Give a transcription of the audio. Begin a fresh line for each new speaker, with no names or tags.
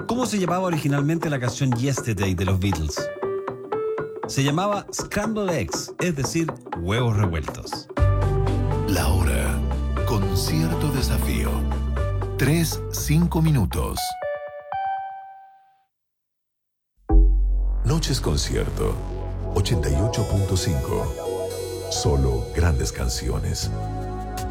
¿Cómo se llamaba originalmente la canción Yesterday de los Beatles? Se llamaba Scrambled Eggs, es decir, huevos revueltos.
La hora con cierto desafío. 3-5 minutos. Noches Concierto 88.5. Solo grandes canciones.